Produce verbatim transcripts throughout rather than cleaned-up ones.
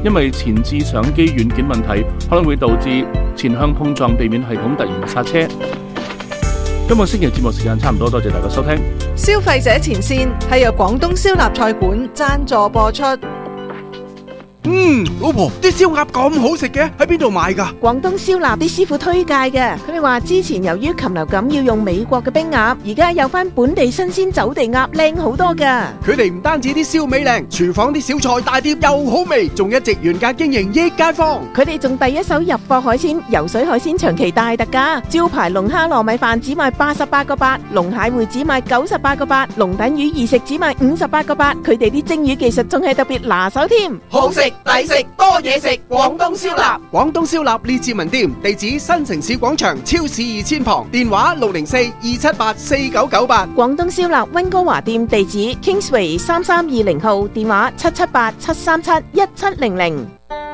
因為前置相機軟件問題，可能會導致前向碰撞地面系統突然剎車。今個星期節目時間差唔多，多謝大家收聽。 消費者前線係由廣東燒臘菜館贊助播出。 嗯，老婆，啲燒鴨咁好食嘅，喺邊度買㗎？ 廣東燒臘啲師傅推介嘅，佢哋話之前由於禽流感要用美國嘅冰鴨，而家有翻本地新鮮走地鴨，靚好多㗎。 佢哋唔單止啲燒味靚，廚房啲小菜大碟又好味，仲一直原價經營益街坊。 佢哋仲第一手入貨海鮮，游水海鮮長期大特價，招牌龍蝦糯米飯只賣八十八個八，龍蟹會只賣九十八個八，龍躉魚二食只賣五十八個八。佢哋啲蒸魚技術仲係特別拿手添， 好食抵食多嘢食，廣東燒臘。 廣東燒臘列治文店，地址新城市廣場超市二千旁，電話六零四二七八四九九八。 廣東燒臘溫哥華店地址 Kingsway 三三二零號，電話七七八七三七一七零零。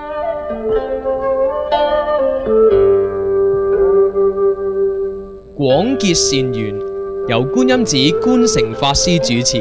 廣結善緣，由觀音寺觀誠法師主持。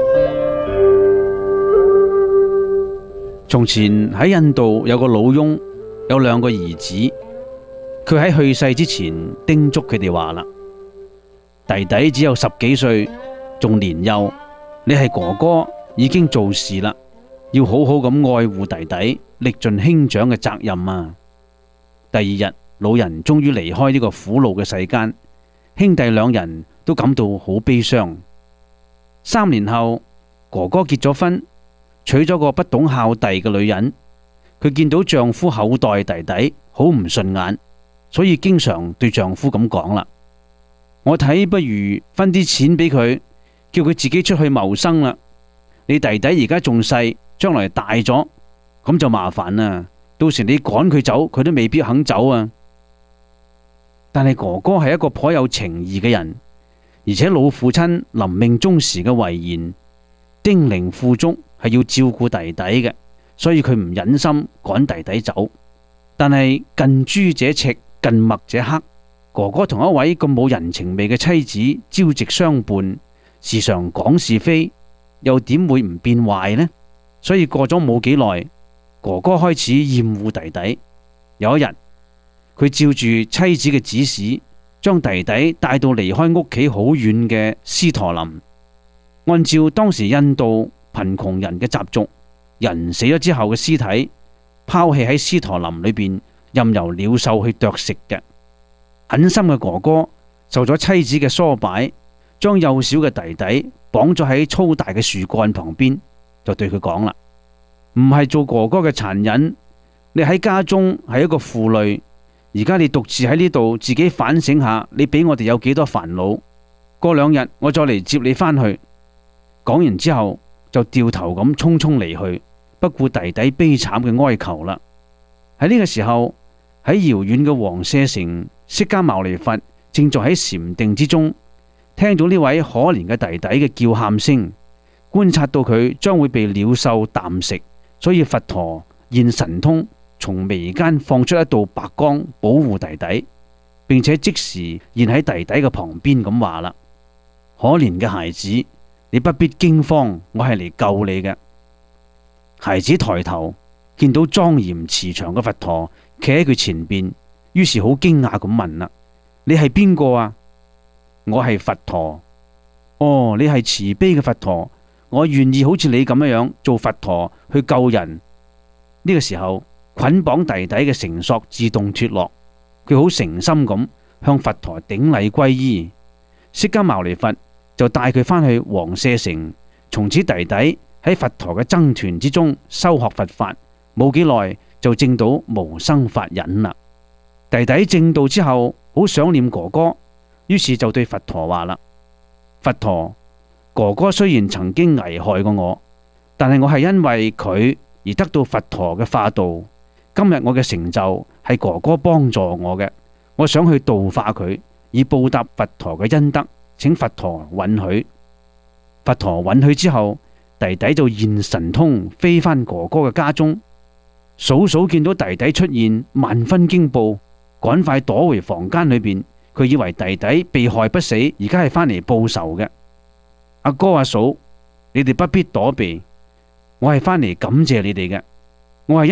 從前喺印度有個老翁，有兩個兒子。佢喺去世之前叮囑佢哋話啦：弟弟只有十幾歲，仲年幼，你係哥哥，已經做事啦，要好好咁愛護弟弟，力盡兄長嘅責任啊！第二日，老人終於離開呢個苦惱嘅世間，兄弟兩人都感到好悲傷。三年後，哥哥結咗婚，娶咗個不懂孝弟嘅女人。佢見到丈夫厚待弟弟，好唔順眼，所以經常對丈夫咁講啦：我睇不如分啲錢俾佢，叫佢自己出去謀生啦。你弟弟而家仲細，將來大咗，咁就麻煩啦。到時你趕佢走，佢都未必肯走啊。但係哥哥係一個頗有情義嘅人，而且老父親臨命終時嘅遺言，丁寧富足，係要照顧弟弟嘅，所以佢唔忍心趕弟弟走。但係近朱者赤，近墨者黑。哥哥同一位咁冇人情味嘅妻子朝夕相伴，時常講是非，又點會唔變壞呢？所以過咗冇幾耐，哥哥開始厭惡弟弟。有一日，佢照住妻子嘅指示，將弟弟帶到離開屋企好遠嘅斯陀林。按照當時印度貧窮人嘅習俗，人死咗之後嘅屍體拋棄喺斯陀林裏邊，任由鳥獸去啄食嘅。狠心嘅哥哥受咗妻子嘅唆擺，將幼小嘅弟弟綁咗喺粗大嘅樹幹旁邊，就對佢講啦：唔係做哥哥嘅殘忍，你喺家中係一個負累，而家你獨自喺呢度，自己反省下，你俾我哋有幾多煩惱。過兩日我再嚟接你返去。講完之後就掉頭咁匆匆離去，不顧弟弟悲慘嘅哀求啦。喺呢個時候，喺遙遠嘅王舍城，釋迦牟尼佛正在喺禪定之中，聽到呢位可憐嘅弟弟嘅叫喊聲，觀察到佢將會被鳥獸啖食，所以佛陀現神通，從眉間放出一道白光保護弟弟，並且即時現喺弟弟嘅旁邊咁話啦：可憐嘅孩子，你不必驚慌，我係嚟救你嘅。孩子抬頭見到莊嚴慈祥嘅佛陀企喺佢前邊，於是好驚訝咁問啦：你係邊個啊？我係佛陀。哦，你係慈悲嘅佛陀，我願意好似你咁樣樣做佛陀去救人。呢個時候，捆綁弟弟嘅繩索自動脫落，佢好誠心咁向佛陀頂禮皈依。釋迦牟尼佛就帶佢返去王舍城，從此弟弟喺佛陀嘅僧團之中修學佛法，冇幾耐就證到無生法忍啦。弟弟證道之後，好想念哥哥，於是就對佛陀話啦：佛陀，哥哥雖然曾經危害過我，但係我係因為佢而得到佛陀嘅化度。今日我嘅成就係哥哥幫助我嘅，我想去度化佢，以報答佛陀嘅恩德。請佛陀允許。佛陀允許之後，弟弟就現神通飛返哥哥嘅家中。嫂嫂見到弟弟出現，萬分驚怖，趕快躲回房間裏邊。佢以為弟弟被害不死，而家係返嚟報仇嘅。阿哥阿嫂，你哋不必躲避，我係返嚟感謝你哋嘅。